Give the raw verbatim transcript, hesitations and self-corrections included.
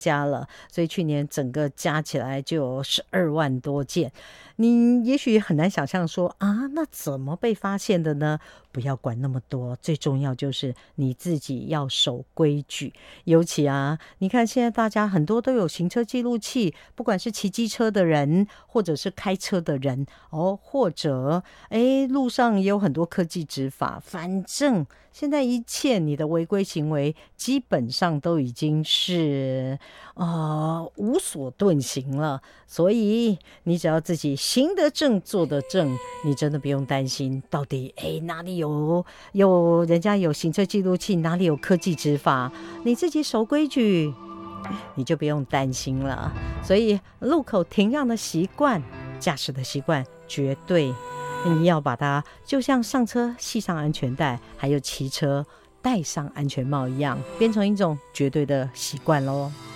加了，所以去年整个加起来就有十二万多件。你也许很难想象说啊，那怎么被发现的呢？不要管那么多，最重要就是你自己要守规矩。尤其啊，你看现在大家很多都有行车记录器，不管是骑机车的人，或者是开车的人哦，或者哎路上也有很多科技执法，反正现在一切你的违规行为基本上都已经是呃无所遁形了，所以你只要自己行得正坐得正，你真的不用担心到底哎哪里有有人家有行车记录器，哪里有科技执法，你自己守规矩你就不用担心了。所以路口停让的习惯，驾驶的习惯，绝对你要把它就像上车系上安全带，还有骑车戴上安全帽一样，变成一种绝对的习惯咯。